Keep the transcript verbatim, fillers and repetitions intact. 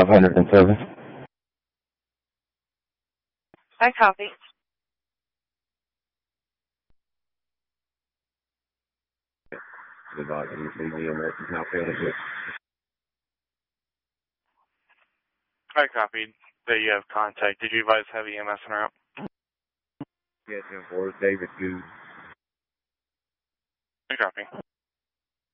five hundred seven. I copy. Advise you see the emergency now feeling good. I copied that you have contact. Did you advise heavy E M S en route? Yes, and for David Goose. I copy.